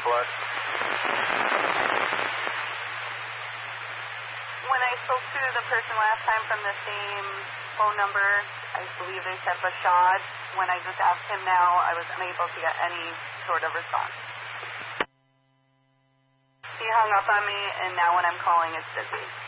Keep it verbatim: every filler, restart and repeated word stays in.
what? When I spoke to the person last time from the same phone number, I believe they said Bashad. When I just asked him now, I was unable to get any sort of response. He hung up on me, and now when I'm calling, it's busy.